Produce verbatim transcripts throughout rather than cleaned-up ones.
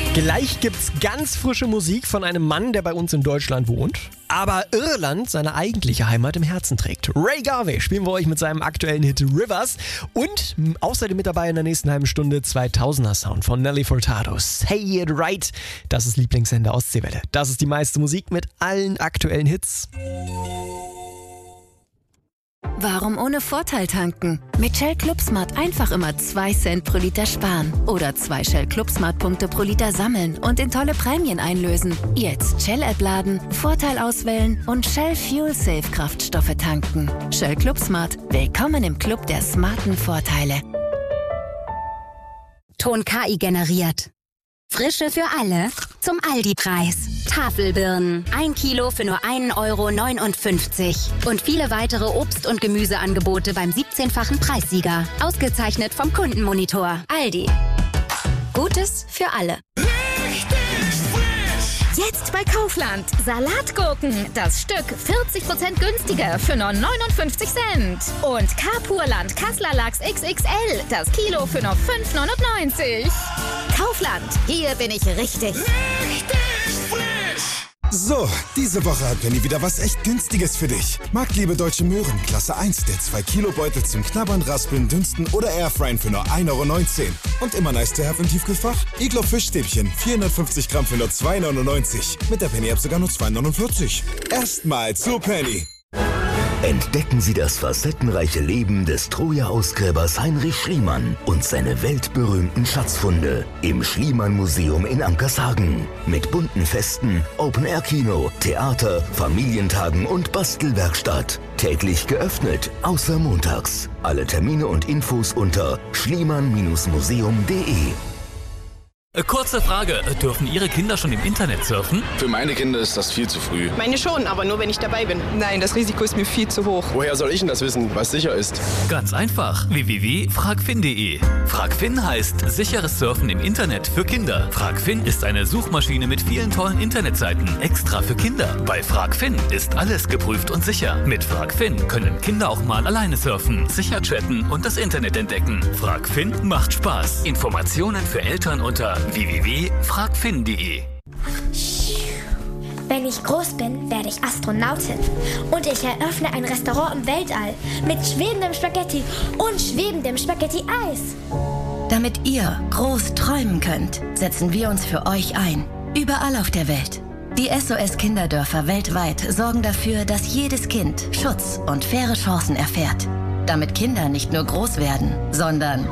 Gleich gibt's ganz frische Musik von einem Mann, der bei uns in Deutschland wohnt, aber Irland seine eigentliche Heimat im Herzen trägt. Ray Garvey spielen wir euch mit seinem aktuellen Hit Rivers und außerdem mit dabei in der nächsten halben Stunde zweitausender Sound von Nelly Furtado. Say It Right, das ist Lieblingssender Ostseewelle. Das ist die meiste Musik mit allen aktuellen Hits. Warum ohne Vorteil tanken? Mit Shell Club Smart einfach immer zwei Cent pro Liter sparen. Oder zwei Shell Club Smart Punkte pro Liter sammeln und in tolle Prämien einlösen. Jetzt Shell-App laden, Vorteil auswählen und Shell Fuel Safe Kraftstoffe tanken. Shell Club Smart. Willkommen im Club der smarten Vorteile. Ton K I generiert. Frische für alle zum Aldi-Preis. Tafelbirnen. Ein Kilo für nur ein Euro neunundfünfzig. Und viele weitere Obst- und Gemüseangebote beim siebzehnfachen Preissieger. Ausgezeichnet vom Kundenmonitor. Aldi. Gutes für alle. Jetzt bei Kaufland. Salatgurken. Das Stück vierzig Prozent günstiger für nur neunundfünfzig Cent. Und K-Purland Kassler Lachs X X L. Das Kilo für nur fünf neunundneunzig. Kaufland. Hier bin ich richtig. Richtig frisch. So, diese Woche hat Penny wieder was echt Günstiges für dich. Marktliebe Deutsche Möhren, Klasse eins, der zwei Kilo Beutel zum Knabbern, Raspeln, Dünsten oder Airfryen für nur ein Euro neunzehn. Und immer nice to have im Tiefkühlfach? Iglo Fischstäbchen, vierhundertfünfzig Gramm für nur zwei neunundneunzig. Mit der Penny-App sogar nur zwei neunundvierzig. Erstmal zu Penny. Entdecken Sie das facettenreiche Leben des Troja-Ausgräbers Heinrich Schliemann und seine weltberühmten Schatzfunde im Schliemann-Museum in Ankershagen. Mit bunten Festen, Open-Air-Kino, Theater, Familientagen und Bastelwerkstatt. Täglich geöffnet, außer montags. Alle Termine und Infos unter schliemann museum punkt de. Kurze Frage, dürfen Ihre Kinder schon im Internet surfen? Für meine Kinder ist das viel zu früh. Meine schon, aber nur wenn ich dabei bin. Nein, das Risiko ist mir viel zu hoch. Woher soll ich denn das wissen, was sicher ist? Ganz einfach, w w w punkt fragfin punkt de. Fragfin heißt sicheres Surfen im Internet für Kinder. Fragfin ist eine Suchmaschine mit vielen tollen Internetseiten, extra für Kinder. Bei Fragfin ist alles geprüft und sicher. Mit Fragfin können Kinder auch mal alleine surfen, sicher chatten und das Internet entdecken. Fragfin macht Spaß. Informationen für Eltern unter w w w punkt fragfin punkt de. Wenn ich groß bin, werde ich Astronautin. Und ich eröffne ein Restaurant im Weltall mit schwebendem Spaghetti und schwebendem Spaghetti-Eis. Damit ihr groß träumen könnt, setzen wir uns für euch ein. Überall auf der Welt. Die S O S-Kinderdörfer weltweit sorgen dafür, dass jedes Kind Schutz und faire Chancen erfährt. Damit Kinder nicht nur groß werden, sondern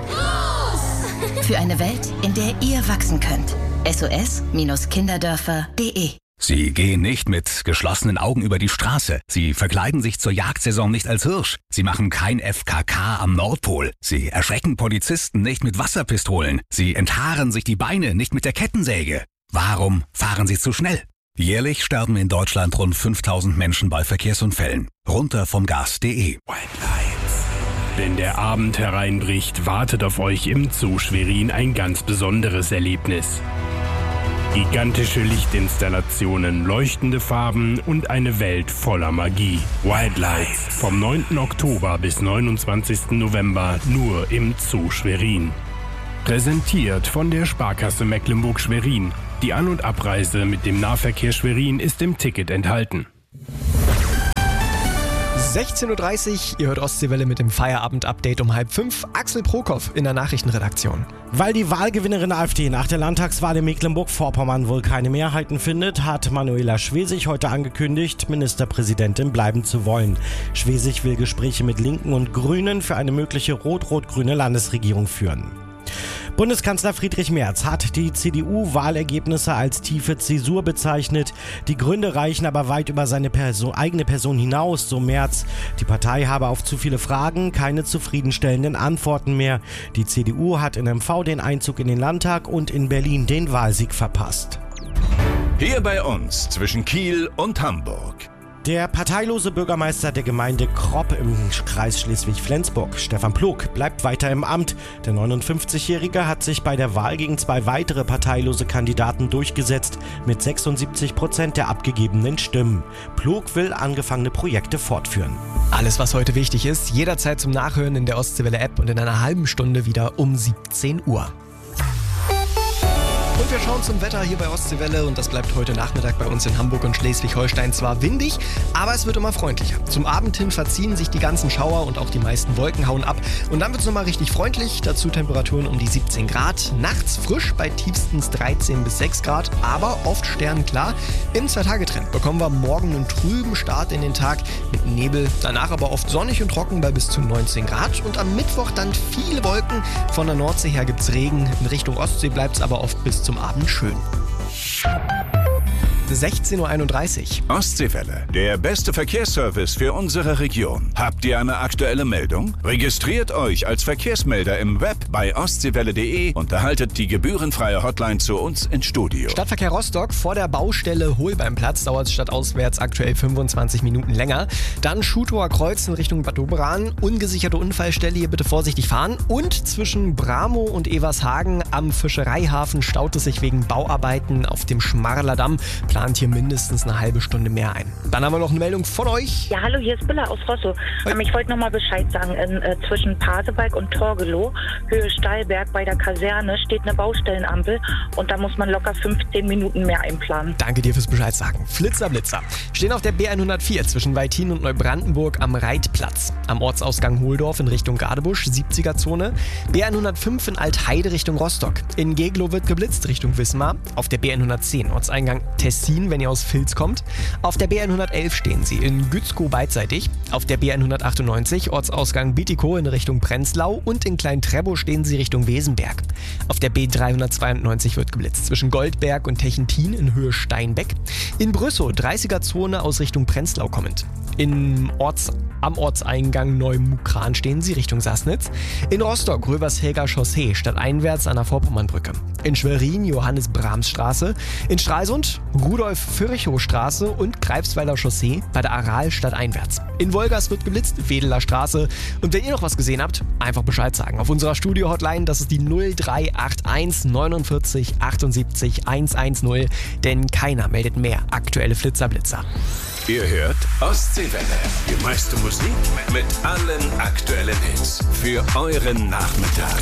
für eine Welt, in der ihr wachsen könnt. S O S Kinderdörfer punkt de. Sie gehen nicht mit geschlossenen Augen über die Straße. Sie verkleiden sich zur Jagdsaison nicht als Hirsch. Sie machen kein F K K am Nordpol. Sie erschrecken Polizisten nicht mit Wasserpistolen. Sie enthaaren sich die Beine nicht mit der Kettensäge. Warum fahren Sie zu schnell? Jährlich sterben in Deutschland rund fünftausend Menschen bei Verkehrsunfällen. Runter vom Gas punkt de. Wenn der Abend hereinbricht, wartet auf euch im Zoo Schwerin ein ganz besonderes Erlebnis. Gigantische Lichtinstallationen, leuchtende Farben und eine Welt voller Magie. Wildlights vom neunten Oktober bis neunundzwanzigsten November nur im Zoo Schwerin. Präsentiert von der Sparkasse Mecklenburg-Schwerin. Die An- und Abreise mit dem Nahverkehr Schwerin ist im Ticket enthalten. sechzehn Uhr dreißig, ihr hört Ostseewelle mit dem Feierabend-Update um halb fünf. Axel Prokop in der Nachrichtenredaktion. Weil die Wahlgewinnerin AfD nach der Landtagswahl in Mecklenburg-Vorpommern wohl keine Mehrheiten findet, hat Manuela Schwesig heute angekündigt, Ministerpräsidentin bleiben zu wollen. Schwesig will Gespräche mit Linken und Grünen für eine mögliche rot-rot-grüne Landesregierung führen. Bundeskanzler Friedrich Merz hat die C D U-Wahlergebnisse als tiefe Zäsur bezeichnet. Die Gründe reichen aber weit über seine Person, eigene Person hinaus, so Merz. Die Partei habe auf zu viele Fragen keine zufriedenstellenden Antworten mehr. Die C D U hat in M V den Einzug in den Landtag und in Berlin den Wahlsieg verpasst. Hier bei uns zwischen Kiel und Hamburg. Der parteilose Bürgermeister der Gemeinde Kropp im Kreis Schleswig-Flensburg, Stefan Plog, bleibt weiter im Amt. Der neunundfünfzigjährige hat sich bei der Wahl gegen zwei weitere parteilose Kandidaten durchgesetzt, mit sechsundsiebzig Prozent der abgegebenen Stimmen. Plog will angefangene Projekte fortführen. Alles, was heute wichtig ist, jederzeit zum Nachhören in der Ostseewelle-App und in einer halben Stunde wieder um siebzehn Uhr. Und wir schauen zum Wetter hier bei Ostseewelle und das bleibt heute Nachmittag bei uns in Hamburg und Schleswig-Holstein zwar windig, aber es wird immer freundlicher. Zum Abend hin verziehen sich die ganzen Schauer und auch die meisten Wolken hauen ab und dann wird es nochmal richtig freundlich, dazu Temperaturen um die siebzehn Grad, nachts frisch bei tiefstens dreizehn bis sechs Grad, aber oft sternenklar. Im Zwei-Tage-Trend bekommen wir morgen einen trüben Start in den Tag mit Nebel, danach aber oft sonnig und trocken bei bis zu neunzehn Grad und am Mittwoch dann viele Wolken. Von der Nordsee her gibt's Regen, in Richtung Ostsee bleibt es aber oft bis zum Abend schön. sechzehn Uhr einunddreißig. Ostseewelle, der beste Verkehrsservice für unsere Region. Habt ihr eine aktuelle Meldung? Registriert euch als Verkehrsmelder im Web bei ostseewelle punkt de und erhaltet die gebührenfreie Hotline zu uns ins Studio. Stadtverkehr Rostock vor der Baustelle Holbeimplatz dauert es stadtauswärts aktuell fünfundzwanzig Minuten länger. Dann Schutower Kreuz in Richtung Bad Doberan, ungesicherte Unfallstelle, hier bitte vorsichtig fahren. Und zwischen Bramo und Evershagen am Fischereihafen staut es sich wegen Bauarbeiten auf dem Schmarler Damm. Plant hier mindestens eine halbe Stunde mehr ein. Dann haben wir noch eine Meldung von euch. Ja, hallo, hier ist Billa aus Rosso. Ähm, ich wollte noch mal Bescheid sagen. In, äh, zwischen Pasewalk und Torgelow, Höhe Steilberg bei der Kaserne, steht eine Baustellenampel und da muss man locker fünfzehn Minuten mehr einplanen. Danke dir fürs Bescheid sagen. Flitzer, Blitzer. Stehen auf der B hundertvier zwischen Weithin und Neubrandenburg am Reitplatz. Am Ortsausgang Hohldorf in Richtung Gadebusch, siebziger Zone. B hundertfünf in Altheide Richtung Rostock. In Geglow wird geblitzt Richtung Wismar. Auf der B hundertzehn Ortseingang Tessin, wenn ihr aus Vils kommt. Auf der B hundertelf stehen sie in Gützkow beidseitig. Auf der B hundertachtundneunzig Ortsausgang Bitikow in Richtung Prenzlau und in Klein-Trebow stehen sie Richtung Wesenberg. Auf der B dreihundertzweiundneunzig wird geblitzt zwischen Goldberg und Techentin in Höhe Steinbeck. In Brüssow, dreißiger Zone aus Richtung Prenzlau kommend. In Orts, am Ortseingang Neumukran stehen sie Richtung Sassnitz. In Rostock Rövershäger Chaussee stadteinwärts an der Vorpommernbrücke. In Schwerin Johannes-Brahms-Straße. In Stralsund Rudolf-Virchow-Straße und Greifswalder Chaussee bei der Aral stadteinwärts. In Wolgast wird geblitzt, Wedeler Straße. Und wenn ihr noch was gesehen habt, einfach Bescheid sagen. Auf unserer Studio-Hotline, das ist die null drei acht eins neunundvierzig achtundsiebzig hundertzehn, denn keiner meldet mehr aktuelle Flitzer-Blitzer. Ihr hört Ostseewelle. Die meiste Musik mit allen aktuellen Hits für euren Nachmittag.